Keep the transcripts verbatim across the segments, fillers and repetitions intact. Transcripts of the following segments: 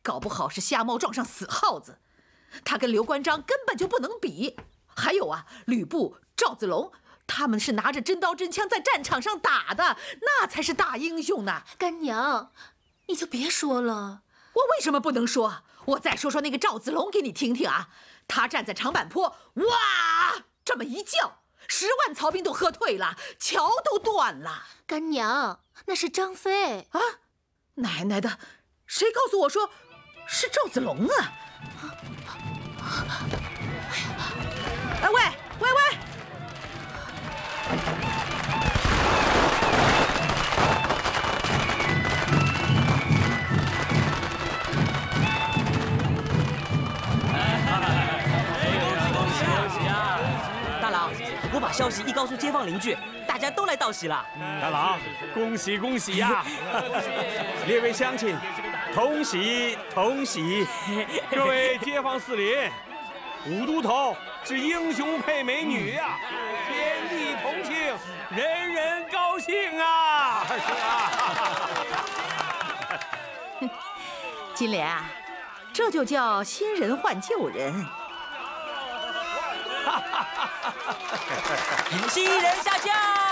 搞不好是瞎猫撞上死耗子。他跟刘关张根本就不能比。还有啊，吕布、赵子龙，他们是拿着真刀真枪在战场上打的，那才是大英雄呢。 干娘，你就别说了。 我为什么不能说？我再说说那个赵子龙给你听听啊。他站在长坂坡，哇，这么一叫，十万曹兵都喝退了，桥都断了。 干娘，那是张飞啊！奶奶的，谁告诉我说是赵子龙啊？哎喂喂喂！ 我把消息一告诉街坊邻居，大家都来道喜了。 大郎，恭喜恭喜呀！列位乡亲，同喜同喜！各位街坊四邻，武都头是英雄配美女呀，天地同庆，人人高兴啊！是啊。 金莲啊，这就叫新人换旧人。 新人下轿，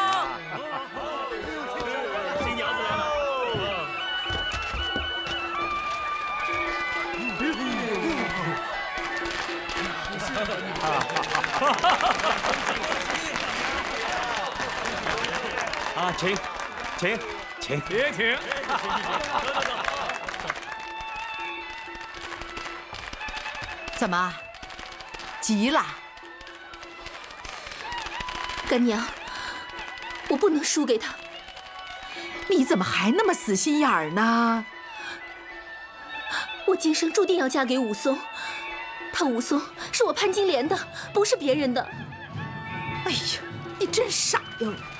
新娘子来了。啊，请，请，请，别请。 怎么，急了？ 干娘，我不能输给他。 你怎么还那么死心眼儿呢？ 我今生注定要嫁给武松，他武松是我潘金莲的，不是别人的。 哎呀，你真傻哟！